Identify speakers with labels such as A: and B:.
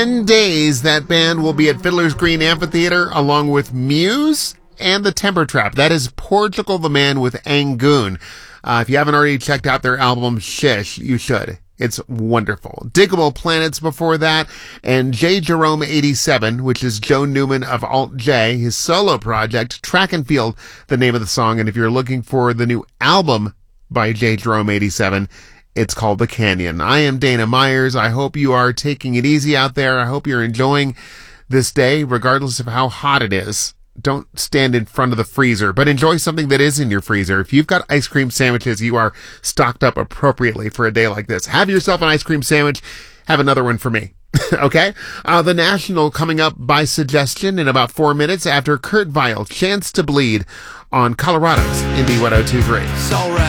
A: 10 days, that band will be at Fiddler's Green Amphitheater along with Muse and the Temper Trap. That is Portugal the Man with Angoon. If you haven't already checked out their album Shish, you should. It's wonderful. Diggable Planets before that, and J. Jerome 87, which is Joe Newman of Alt J, his solo project, Track and Field, the name of the song. And if you're looking for the new album by J. Jerome 87, it's called The Canyon. I am Dana Myers. I hope you are taking it easy out there. I hope you're enjoying this day, regardless of how hot it is. Don't stand in front of the freezer, but enjoy something that is in your freezer. If you've got ice cream sandwiches, you are stocked up appropriately for a day like this. Have yourself an ice cream sandwich. Have another one for me. Okay? The National coming up by suggestion in about 4 minutes after Kurt Vile, Chance to Bleed on Colorado's Indie 102.3.
B: It's alright.